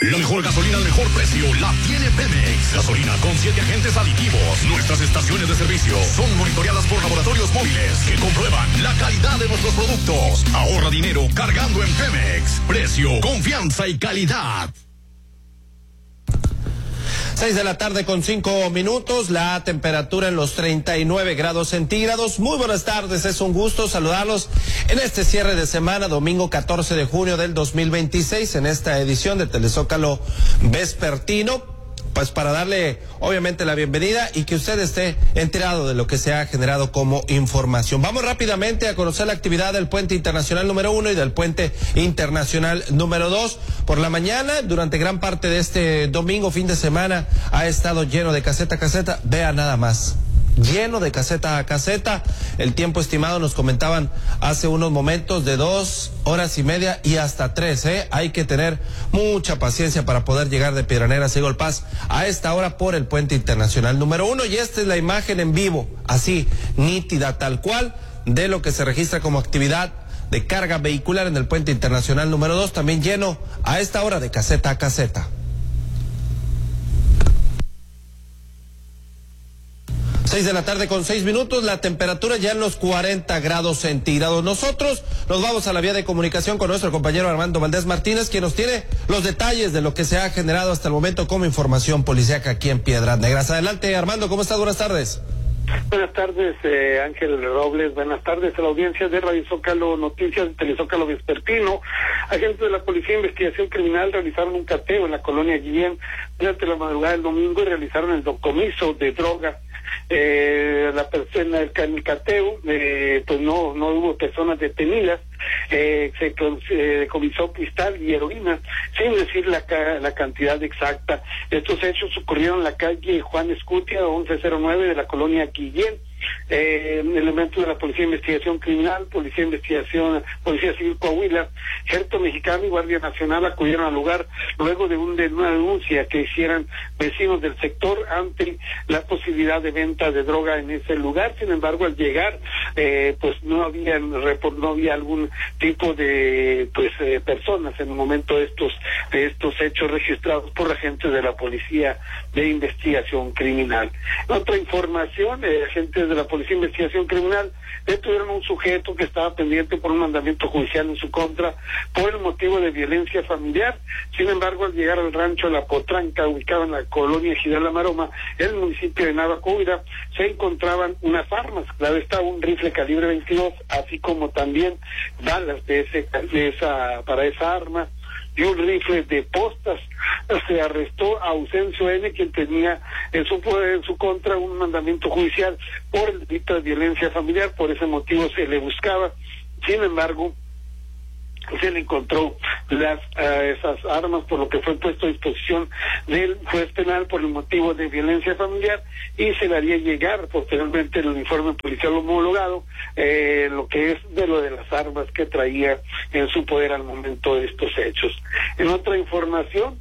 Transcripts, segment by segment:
La mejor gasolina al mejor precio la tiene Pemex. Gasolina con 7 agentes aditivos. Nuestras estaciones de servicio son monitoreadas por laboratorios móviles que comprueban la calidad de nuestros productos. Ahorra dinero cargando en Pemex. Precio, confianza y calidad. 6 de la tarde con 5 minutos, la temperatura en los 39 grados centígrados. Muy buenas tardes, es un gusto saludarlos en este cierre de semana, domingo 14 de junio del 2026, en esta edición de Telezócalo Vespertino. Pues para darle obviamente la bienvenida y que usted esté enterado de lo que se ha generado como información. Vamos rápidamente a conocer la actividad del puente internacional número 1 y del puente internacional número 2. Por la mañana, durante gran parte de este domingo, fin de semana, ha estado lleno de caseta a caseta. Vea nada más. Lleno de caseta a caseta. El tiempo estimado, nos comentaban hace unos momentos, de 2 horas y media y hasta 3, Hay que tener mucha paciencia para poder llegar de Piedraneras a Eagle Pass a esta hora por el puente internacional número 1. Y esta es la imagen en vivo, así, nítida, tal cual, de lo que se registra como actividad de carga vehicular en el puente internacional número 2, también lleno a esta hora de caseta a caseta. 6 de la tarde con 6 minutos, la temperatura ya en los 40 grados centígrados. Nosotros nos vamos a la vía de comunicación con nuestro compañero Armando Valdés Martínez, quien nos tiene los detalles de lo que se ha generado hasta el momento como información policíaca aquí en Piedras Negras. Adelante, Armando, ¿cómo estás? Buenas tardes. Buenas tardes, Ángel Robles. Buenas tardes a la audiencia de Radio Zócalo Noticias de Telezócalo Vespertino. Agentes de la Policía de Investigación Criminal realizaron un cateo en la colonia Guillén durante la madrugada del domingo y realizaron el decomiso de droga. La persona en el cateo, pues no hubo personas detenidas. Se decomisó cristal y heroína, sin decir la cantidad exacta. Estos hechos ocurrieron en la calle Juan Escutia, 1109 de la colonia Guillén. Elementos de la Policía de Investigación Criminal, Policía Civil Coahuila, Ejército Mexicano y Guardia Nacional acudieron al lugar luego de una denuncia que hicieran vecinos del sector ante la posibilidad de venta de droga en ese lugar. Sin embargo, al llegar, pues no había algún tipo de personas en el momento de estos hechos registrados por agentes de la Policía de Investigación Criminal. En otra información, agentes de la Policía de Investigación Criminal detuvieron a un sujeto que estaba pendiente por un mandamiento judicial en su contra por el motivo de violencia familiar. Sin embargo, al llegar al rancho La Potranca, ubicado en la colonia Ejidal La Maroma, en el municipio de Navacoira, se encontraban unas armas. Claro, estaba un rifle calibre 22, así como también balas para esa arma, y un rifle de postas. Se arrestó a Ausencio N., quien tenía en su contra un mandamiento judicial por el delito de violencia familiar. Por ese motivo se le buscaba. Sin embargo, se le encontró esas armas, por lo que fue puesto a disposición del juez penal por el motivo de violencia familiar, y se le haría llegar posteriormente el informe policial homologado, lo que es de las armas que traía en su poder al momento de estos hechos. En otra información,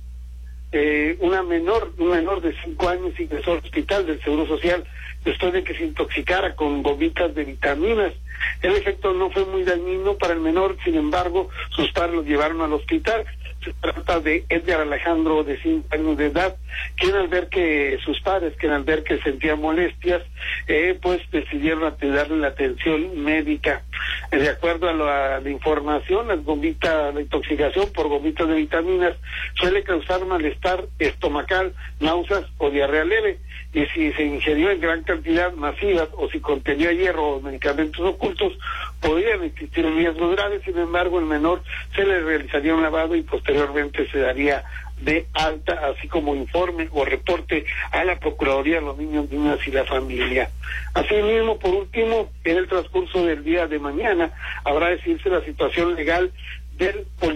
un menor de 5 años ingresó al hospital del Seguro Social después de que se intoxicara con gomitas de vitaminas. El efecto no fue muy dañino para el menor, sin embargo, sus padres lo llevaron al hospital. Se trata de Edgar Alejandro, de 5 años de edad, quien al ver que sentía molestias, pues decidieron darle la atención médica. De acuerdo a la información, la intoxicación por gomitas de vitaminas suele causar malestar estomacal, náuseas o diarrea leve, y si se ingirió en gran cantidad masivas o si contenía hierro o medicamentos ocultos, podrían existir riesgos graves. Sin embargo, al menor se le realizaría un lavado y posteriormente se daría de alta, así como informe o reporte a la Procuraduría de los Niños, Niñas y la Familia. Asimismo, por último, en el transcurso del día de mañana habrá de decirse la situación legal del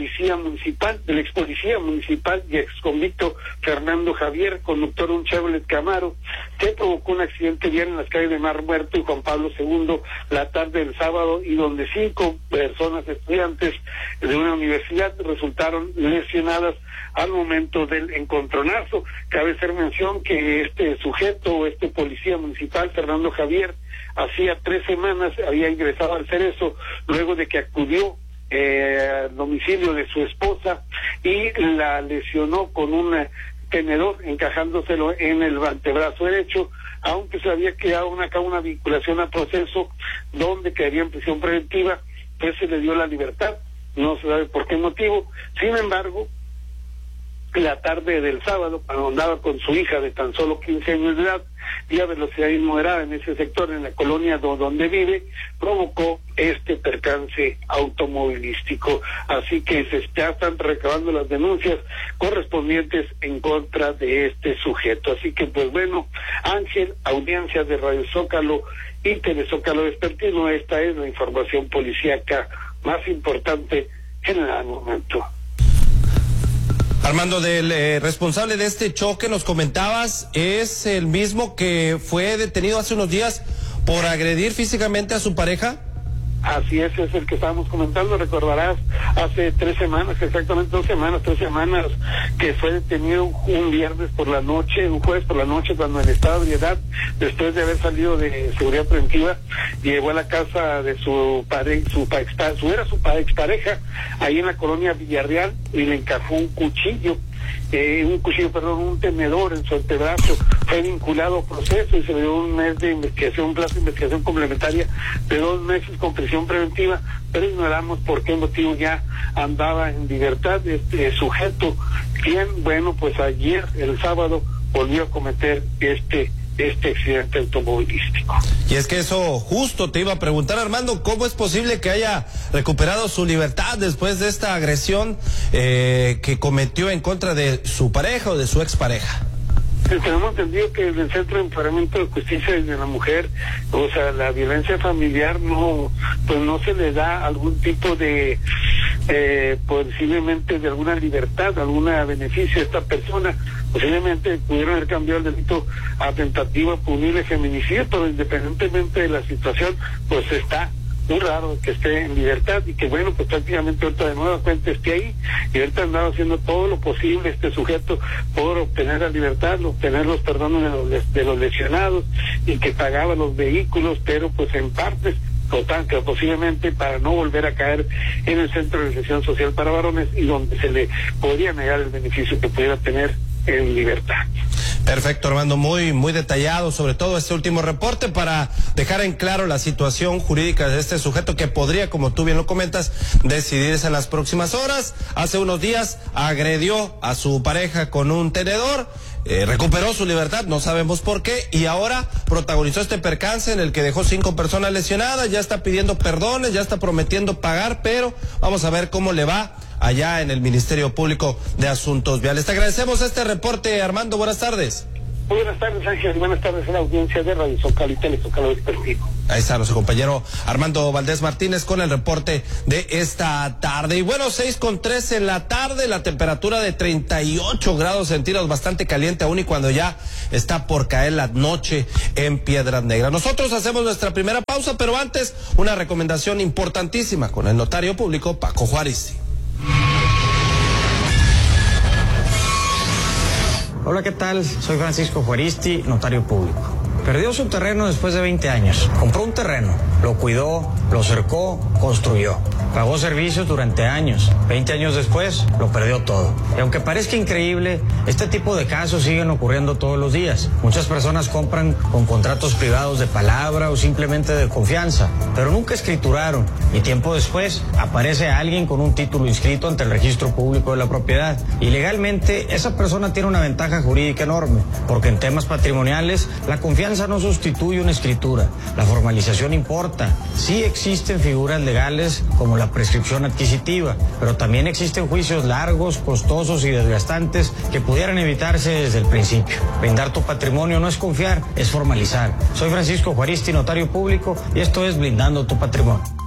ex policía municipal y ex convicto Fernando Javier, conductor de un Chevrolet Camaro, que provocó un accidente vial en las calles de Mar Muerto y Juan Pablo II la tarde del sábado, y donde 5 personas estudiantes de una universidad resultaron lesionadas al momento del encontronazo. Cabe hacer mención que este policía municipal, Fernando Javier, hacía 3 semanas había ingresado al Cerezo luego de que acudió al domicilio de su esposa y la lesionó con un tenedor, encajándoselo en el antebrazo derecho, aunque se había creado una vinculación a proceso donde quedaría en prisión preventiva, pues se le dio la libertad, no se sabe por qué motivo. Sin embargo, la tarde del sábado, cuando andaba con su hija de tan solo 15 años de edad, y a velocidad inmoderada en ese sector, en la colonia donde vive, provocó este percance automovilístico. Así que ya están recabando las denuncias correspondientes en contra de este sujeto. Así que, pues bueno, Ángel, audiencias de Radio Zócalo y Telezócalo Vespertino, esta es la información policíaca más importante en el momento. Armando, del responsable de este choque, nos comentabas, es el mismo que fue detenido hace unos días por agredir físicamente a su pareja. Así es el que estábamos comentando, recordarás, hace 3 semanas, exactamente 3 semanas, que fue detenido un viernes por la noche, un jueves por la noche, cuando en estado de ebriedad, después de haber salido de seguridad preventiva, llegó a la casa de su expareja, ahí en la colonia Villarreal, y le encajó un tenedor en su antebrazo. Fue vinculado a proceso y se le dio un mes de investigación, un plazo de investigación complementaria de 2 meses con prisión preventiva, pero ignoramos por qué motivo ya andaba en libertad este sujeto, quien, bueno, pues ayer, el sábado, volvió a cometer este accidente automovilístico. Y es que eso justo te iba a preguntar, Armando, ¿cómo es posible que haya recuperado su libertad después de esta agresión que cometió en contra de su pareja o de su expareja? Tenemos entendido que el Centro de Empoderamiento de Justicia de la Mujer, o sea, la violencia familiar no se le da algún tipo de posiblemente de alguna libertad, algún beneficio a esta persona. Posiblemente pudieron haber cambiado el delito a tentativa punible feminicidio, pero independientemente de la situación, pues está muy raro que esté en libertad y que, bueno, pues prácticamente ahorita de nueva cuenta esté ahí, y ahorita andaba haciendo todo lo posible este sujeto por obtener la libertad, obtener los perdones de los lesionados, y que pagaba los vehículos, pero pues en partes, que posiblemente para no volver a caer en el Centro de Reinserción Social para Varones, y donde se le podría negar el beneficio que pudiera tener en libertad. Perfecto, Armando, muy detallado, sobre todo este último reporte, para dejar en claro la situación jurídica de este sujeto que podría, como tú bien lo comentas, decidirse en las próximas horas. Hace unos días agredió a su pareja con un tenedor, recuperó su libertad, no sabemos por qué, y ahora protagonizó este percance en el que dejó 5 personas lesionadas, ya está pidiendo perdones, ya está prometiendo pagar, pero vamos a ver cómo le va allá en el Ministerio Público de Asuntos Viales. Te agradecemos este reporte, Armando, buenas tardes. Muy buenas tardes, Ángel, buenas tardes a la audiencia de Radio Zócalo y Telezócalo Vespertino. Ahí está nuestro compañero Armando Valdés Martínez con el reporte de esta tarde. Y bueno, 6:13 en la tarde, la temperatura de 38 grados centígrados, bastante caliente aún y cuando ya está por caer la noche en Piedras Negras. Nosotros hacemos nuestra primera pausa, pero antes una recomendación importantísima con el notario público Paco Juaristi. Hola, ¿qué tal? Soy Francisco Juaristi, notario público. Perdió su terreno después de 20 años. Compró un terreno, lo cuidó, lo cercó, construyó. Pagó servicios durante años. 20 años después, lo perdió todo. Y aunque parezca increíble, este tipo de casos siguen ocurriendo todos los días. Muchas personas compran con contratos privados de palabra o simplemente de confianza, pero nunca escrituraron. Y tiempo después, aparece alguien con un título inscrito ante el registro público de la propiedad. Y legalmente, esa persona tiene una ventaja jurídica enorme, porque en temas patrimoniales, la confianza no sustituye una escritura. La formalización importa. Sí existen figuras legales como la prescripción adquisitiva, pero también existen juicios largos, costosos y desgastantes que pudieran evitarse desde el principio. Blindar tu patrimonio no es confiar, es formalizar. Soy Francisco Juaristi, notario público, y esto es Blindando tu Patrimonio.